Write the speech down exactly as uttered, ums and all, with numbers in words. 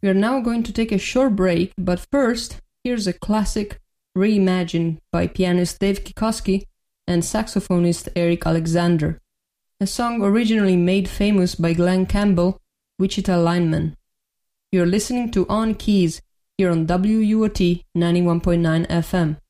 We are now going to take a short break, but first, here's a classic reimagined by pianist Dave Kikoski and saxophonist Eric Alexander, a song originally made famous by Glenn Campbell, Wichita Lineman. You're listening to On Keys here on W U O T ninety-one point nine F M.